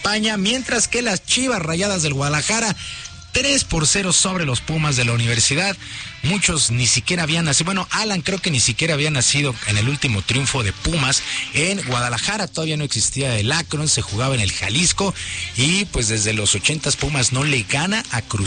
España, mientras que las Chivas Rayadas del Guadalajara 3-0 sobre los Pumas de la Universidad. Muchos ni siquiera habían nacido, bueno, Alan creo que ni siquiera había nacido en el último triunfo de Pumas en Guadalajara. Todavía no existía el Akron, se jugaba en el Jalisco y pues desde los 80 Pumas no le gana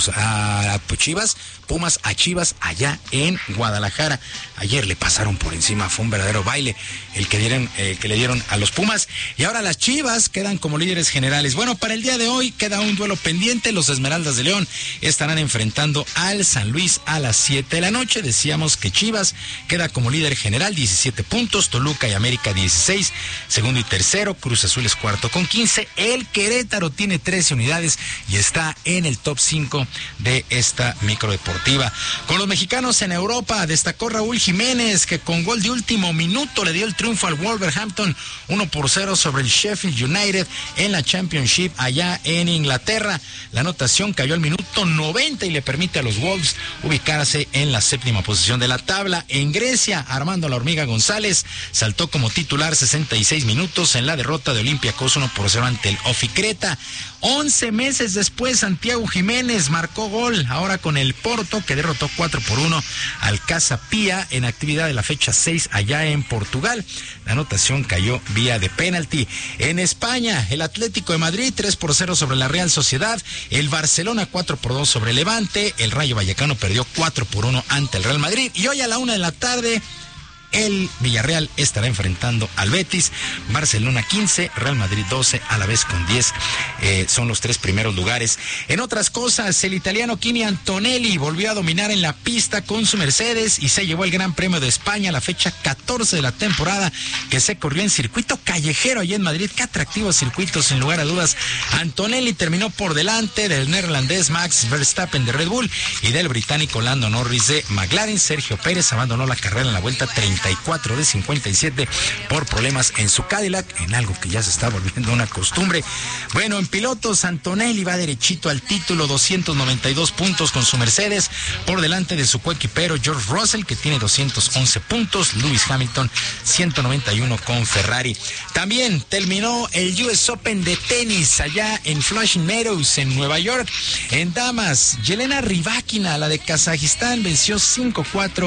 a Chivas. Pumas a Chivas allá en Guadalajara. Ayer le pasaron por encima, fue un verdadero baile el que le dieron a los Pumas. Y ahora las Chivas quedan como líderes generales. Bueno, para el día de hoy queda un duelo pendiente. Los Esmeraldas de León estarán enfrentando al San Luis a las 7 de la noche. Decíamos que Chivas queda como líder general, 17 puntos. Toluca y América 16. Segundo y tercero. Cruz Azul es cuarto con 15. El Querétaro tiene 13 unidades y está en el top 5 de esta microdeportiva. Con los mexicanos en Europa destacó Raúl Jiménez, que con gol de último minuto le dio el triunfo al Wolverhampton 1-0 sobre el Sheffield United en la Championship allá en Inglaterra. La anotación cayó al minuto 90 y le permite a los Wolves ubicarse en la séptima posición de la tabla. En Grecia, Armando La Hormiga González saltó como titular 66 minutos en la derrota de Olympiacos 1-0 ante el Oficreta. 11 meses después, Santiago Jiménez marcó gol, ahora con el Porto, que derrotó 4-1 al Casa Pia en actividad de la fecha 6 allá en Portugal. La anotación cayó vía de penalti. En España, el Atlético de Madrid 3-0 sobre la Real Sociedad, el Barcelona 4-2 sobre el Levante, el Rayo Vallecano perdió 4-1 ante el Real Madrid. Y hoy a la 1 de la tarde, el Villarreal estará enfrentando al Betis. Barcelona 15, Real Madrid 12, a la vez con 10. Son los tres primeros lugares. En otras cosas, el italiano Kimi Antonelli volvió a dominar en la pista con su Mercedes y se llevó el Gran Premio de España, la fecha 14 de la temporada, que se corrió en circuito callejero allí en Madrid. Qué atractivos circuitos, sin lugar a dudas. Antonelli terminó por delante del neerlandés Max Verstappen de Red Bull y del británico Lando Norris de McLaren. Sergio Pérez abandonó la carrera en la vuelta 34 de 57 por problemas en su Cadillac, en algo que ya se está volviendo una costumbre. Bueno, en pilotos, Antonelli va derechito al título, 292 puntos con su Mercedes, por delante de su coequipero George Russell, que tiene 211 puntos, Lewis Hamilton 191 con Ferrari. También terminó el US Open de tenis allá en Flushing Meadows, en Nueva York. En damas, Yelena Rybakina, la de Kazajistán, venció 6-4,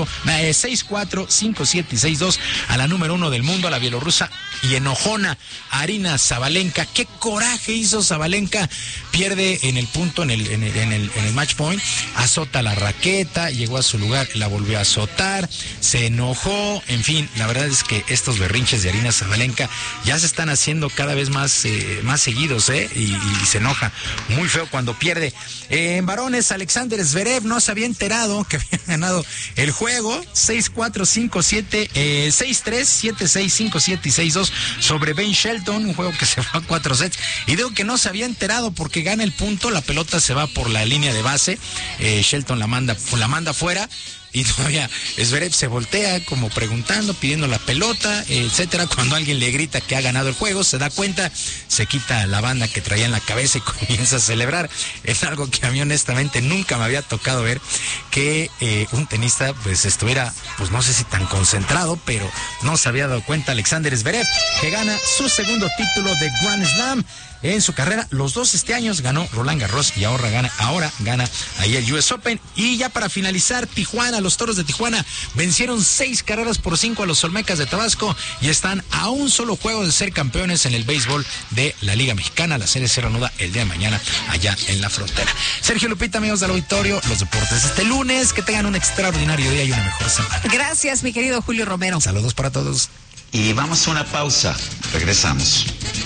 5-7 y 6-2 a la número 1 del mundo, a la bielorrusa y enojona Arina Sabalenka. Qué coraje hizo Sabalenka, pierde en el punto, en el match point, azota la raqueta, llegó a su lugar, la volvió a azotar, se enojó. En fin, la verdad es que estos berrinches de Arina Sabalenka ya se están haciendo cada vez más seguidos, y se enoja muy feo cuando pierde. En varones, Alexander Zverev no se había enterado que había ganado el juego, 6-4, 5-7, 6-3, 7-6, 5-7 y 6-2 sobre Ben Shelton, un juego que se fue a 4 sets. Y digo que no se había enterado porque gana el punto, la pelota se va por la línea de base, Shelton la manda fuera. Y todavía Zverev se voltea como preguntando, pidiendo la pelota, etcétera. Cuando alguien le grita que ha ganado el juego, se da cuenta, se quita la banda que traía en la cabeza y comienza a celebrar. Es algo que a mí honestamente nunca me había tocado ver, que un tenista pues estuviera, pues no sé si tan concentrado, pero no se había dado cuenta. Alexander Zverev, que gana su segundo título de Grand Slam en su carrera. Los dos este año ganó Roland Garros y ahora gana ahí el US Open. Y ya para finalizar, Tijuana, los Toros de Tijuana vencieron 6-5 a los Olmecas de Tabasco y están a un solo juego de ser campeones en el béisbol de la Liga Mexicana. La serie se reanuda el día de mañana allá en la frontera. Sergio, Lupita, amigos del auditorio, los deportes este lunes. Que tengan un extraordinario día y una mejor semana. Gracias, mi querido Julio Romero. Saludos para todos. Y vamos a una pausa. Regresamos.